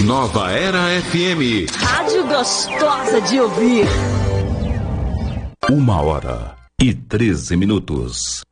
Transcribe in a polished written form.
Nova Era FM. Rádio gostosa de ouvir. 1h13.